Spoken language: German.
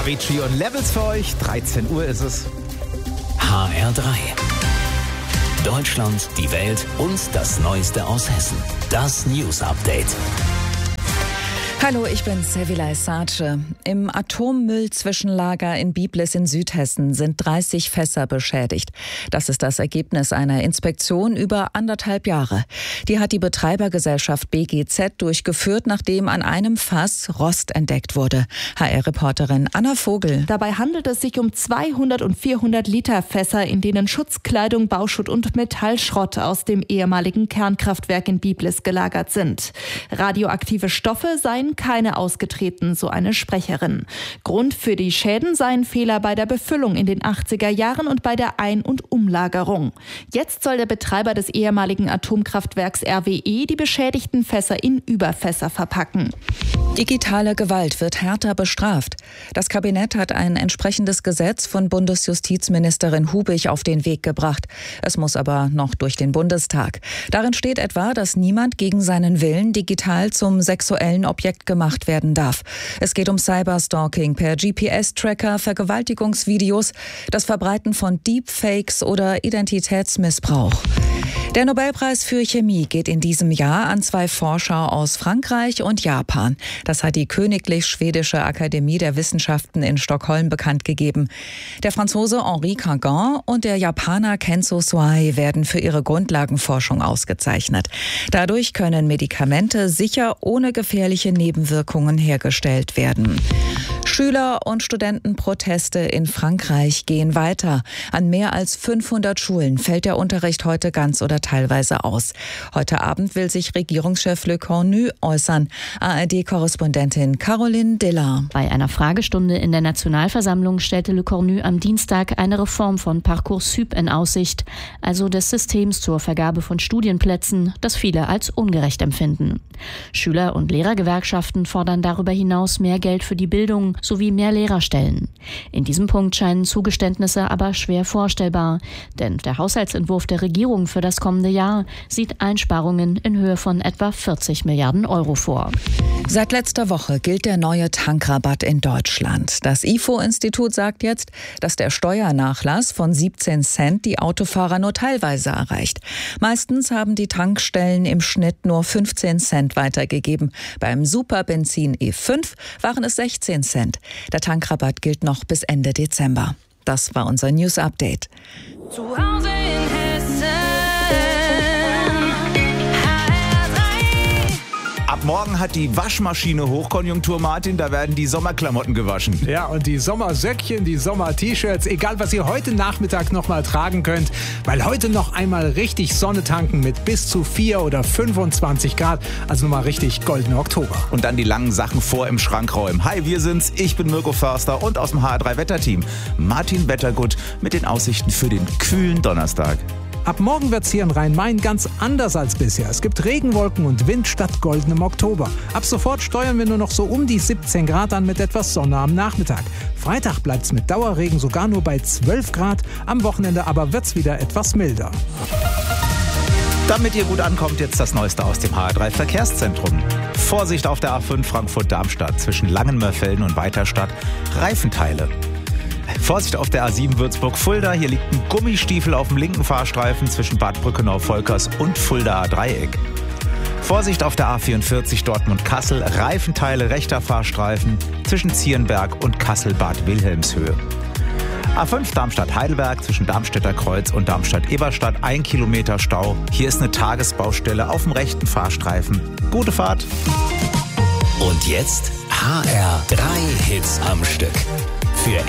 Avicii und Levels für euch. 13 Uhr ist es. HR3. Deutschland, die Welt und das Neueste aus Hessen. Das News Update. Hallo, ich bin Sevilay Sace. Im Atommüllzwischenlager in Biblis in Südhessen sind 30 Fässer beschädigt. Das ist das Ergebnis einer Inspektion über 1,5 Jahre. Die hat die Betreibergesellschaft BGZ durchgeführt, nachdem an einem Fass Rost entdeckt wurde. HR-Reporterin Anna Vogel. Dabei handelt es sich um 200 und 400 Liter Fässer, in denen Schutzkleidung, Bauschutt und Metallschrott aus dem ehemaligen Kernkraftwerk in Biblis gelagert sind. Radioaktive Stoffe seien keine ausgetreten, so eine Sprecherin. Grund für die Schäden seien Fehler bei der Befüllung in den 80er Jahren und bei der Ein- und Umlagerung. Jetzt soll der Betreiber des ehemaligen Atomkraftwerks RWE die beschädigten Fässer in Überfässer verpacken. Digitale Gewalt wird härter bestraft. Das Kabinett hat ein entsprechendes Gesetz von Bundesjustizministerin Hubig auf den Weg gebracht. Es muss aber noch durch den Bundestag. Darin steht etwa, dass niemand gegen seinen Willen digital zum sexuellen Objekt gemacht werden darf. Es geht um Cyberstalking per GPS-Tracker, Vergewaltigungsvideos, das Verbreiten von Deepfakes oder Identitätsmissbrauch. Der Nobelpreis für Chemie geht in diesem Jahr an 2 Forscher aus Frankreich und Japan. Das hat die Königlich Schwedische Akademie der Wissenschaften in Stockholm bekannt gegeben. Der Franzose Henri Cagin und der Japaner Kenzo Suai werden für ihre Grundlagenforschung ausgezeichnet. Dadurch können Medikamente sicher ohne gefährliche Nebenwirkungen hergestellt werden. Schüler- und Studentenproteste in Frankreich gehen weiter. An mehr als 500 Schulen fällt der Unterricht heute ganz oder teilweise aus. Heute Abend will sich Regierungschef Le Cornu äußern. ARD-Korrespondentin Caroline Diller. Bei einer Fragestunde in der Nationalversammlung stellte Le Cornu am Dienstag eine Reform von Parcoursup in Aussicht, also des Systems zur Vergabe von Studienplätzen, das viele als ungerecht empfinden. Schüler- und Lehrergewerkschaften fordern darüber hinaus mehr Geld für die Bildung sowie mehr Lehrerstellen. In diesem Punkt scheinen Zugeständnisse aber schwer vorstellbar, denn der Haushaltsentwurf der Regierung für das kommende Jahr sieht Einsparungen in Höhe von etwa 40 Milliarden Euro vor. Seit letzter Woche gilt der neue Tankrabatt in Deutschland. Das IFO-Institut sagt jetzt, dass der Steuernachlass von 17 Cent die Autofahrer nur teilweise erreicht. Meistens haben die Tankstellen im Schnitt nur 15 Cent weitergegeben. Beim Superbenzin E5 waren es 16 Cent. Der Tankrabatt gilt noch bis Ende Dezember. Das war unser News Update. Zu Hause in Hessen. Ab morgen hat die Waschmaschine Hochkonjunktur, Martin. Da werden die Sommerklamotten gewaschen. Ja, und die Sommersöckchen, die Sommer-T-Shirts, egal was ihr heute Nachmittag noch mal tragen könnt, weil heute noch einmal richtig Sonne tanken mit bis zu 4 oder 25 Grad. Also nochmal richtig goldener Oktober. Und dann die langen Sachen vor im Schrank räumen. Hi, wir sind's. Ich bin Mirko Förster und aus dem HR3-Wetterteam Martin Wettergut mit den Aussichten für den kühlen Donnerstag. Ab morgen wird's hier in Rhein-Main ganz anders als bisher. Es gibt Regenwolken und Wind statt goldenem Oktober. Ab sofort steuern wir nur noch so um die 17 Grad an mit etwas Sonne am Nachmittag. Freitag bleibt's mit Dauerregen sogar nur bei 12 Grad. Am Wochenende aber wird's wieder etwas milder. Damit ihr gut ankommt, jetzt das Neueste aus dem HR3-Verkehrszentrum. Vorsicht auf der A5 Frankfurt-Darmstadt zwischen Langenmörfelden und Weiterstadt. Reifenteile. Vorsicht auf der A7 Würzburg-Fulda. Hier liegt ein Gummistiefel auf dem linken Fahrstreifen zwischen Bad Brückenau-Volkers und Fuldaer Dreieck. Vorsicht auf der A44 Dortmund-Kassel. Reifenteile rechter Fahrstreifen zwischen Zierenberg und Kassel-Bad Wilhelmshöhe. A5 Darmstadt-Heidelberg zwischen Darmstädter Kreuz und Darmstadt-Eberstadt 1 Kilometer Stau. Hier ist eine Tagesbaustelle auf dem rechten Fahrstreifen. Gute Fahrt. Und jetzt HR3 Hits am Stück. Für